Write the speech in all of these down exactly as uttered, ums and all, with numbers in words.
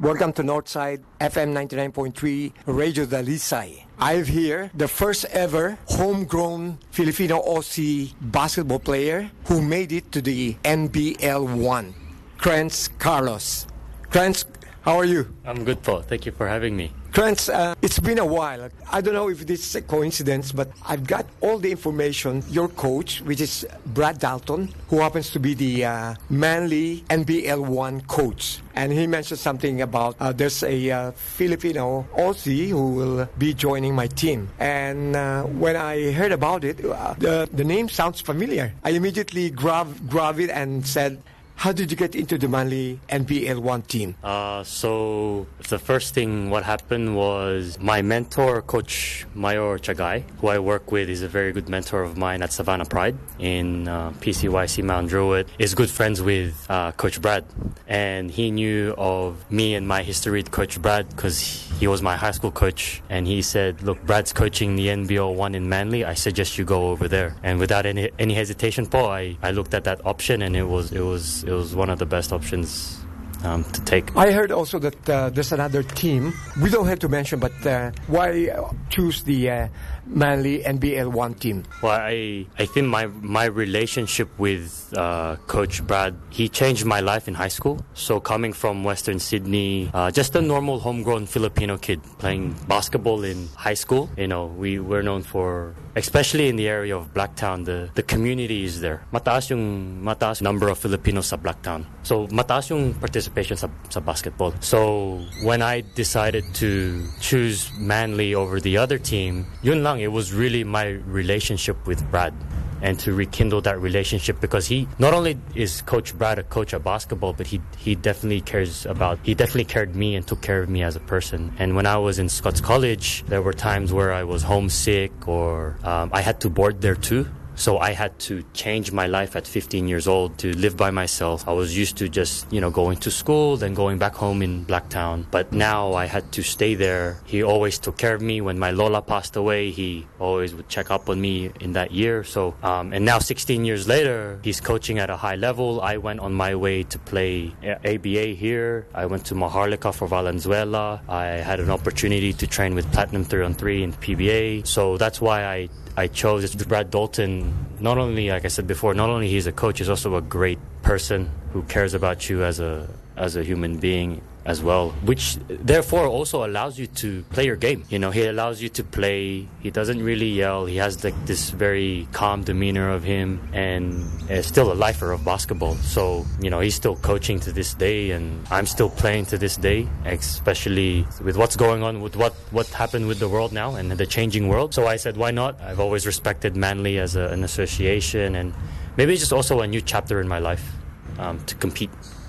Welcome to Northside F M ninety-nine point three Radio Dalisay. I have here the first ever homegrown Filipino Aussie basketball player who made it to the N B L one, Krentz Carlos. Krentz, how are you? I'm good, Paul. Thank you for having me. Krentz, uh, it's been a while. I don't know if this is a coincidence, but I've got all the information. Your coach, which is Brad Dalton, who happens to be the uh, Manly N B L one coach. And he mentioned something about uh, there's a uh, Filipino Aussie who will be joining my team. And uh, when I heard about it, uh, the, the name sounds familiar. I immediately grabbed grab it and said, how did you get into the Manly N B L one team? Uh, so the first thing what happened was my mentor, Coach Mayor Chagay, who I work with, is a very good mentor of mine at Savannah Pride in uh, P C Y C Mount Druitt, is good friends with uh, Coach Brad. And he knew of me and my history with Coach Brad because he was my high school coach. And he said, look, Brad's coaching the N B L one in Manly. I suggest you go over there. And without any any hesitation, Paul, I, I looked at that option, and it was it was it was one of the best options um, to take. I heard also that uh, there's another team. We don't have to mention, but uh, why choose the uh, Manly N B L one team? Well, I I think my my relationship with uh, Coach Brad, he changed my life in high school. So coming from Western Sydney, uh, just a normal homegrown Filipino kid playing basketball in high school. You know, we were known for, especially in the area of Blacktown, the the community is there. Mataas yung mataas number of Filipinos sa Blacktown. So mataas yung participation sa, sa basketball. So when I decided to choose Manly over the other team, yun lang, it was really my relationship with Brad. And to rekindle that relationship, because he not only is Coach Brad a coach of basketball, but he he definitely cares about, he definitely cared me and took care of me as a person. And when I was in Scots College, there were times where I was homesick or um, I had to board there too. So I had to change my life at fifteen years old to live by myself. I was used to just, you know, going to school, then going back home in Blacktown. But now I had to stay there. He always took care of me. When my Lola passed away, he always would check up on me in that year. So, um, and now sixteen years later, he's coaching at a high level. I went on my way to play A B A here. I went to Maharlika for Valenzuela. I had an opportunity to train with Platinum three on three in P B A. So that's why I I chose Brad Dalton. Not only, like I said before, not only he's a coach, he's also a great person who cares about you as a as a human being as well, which therefore also allows you to play your game. You know, he allows you to play. He doesn't really yell. He has like this very calm demeanor of him, and is still a lifer of basketball. So, you know, he's still coaching to this day, and I'm still playing to this day, especially with what's going on with what, what happened with the world now and the changing world. So I said, why not? I've always respected Manly as a, an association, and maybe it's just also a new chapter in my life um, to compete.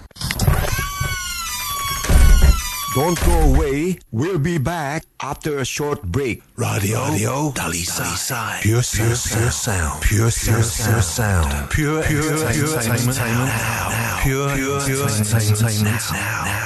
Don't go away. We'll be back after a short break. Radio, Radio Dalisay. Pure, pure, pure sound. Pure, pure, pure sound. Pure, pure, pure entertainment. Pure, pure, pure entertainment.